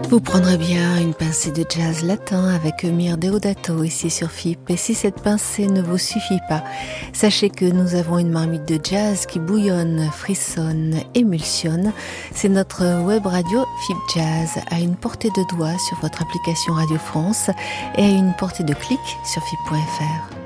Vous prendrez bien une pincée de jazz latin avec Mir Deodato ici sur FIP. Et si cette pincée ne vous suffit pas, sachez que nous avons une marmite de jazz qui bouillonne, frissonne, émulsionne. C'est notre web radio FIP Jazz, à une portée de doigt sur votre application Radio France et à une portée de clic sur FIP.fr.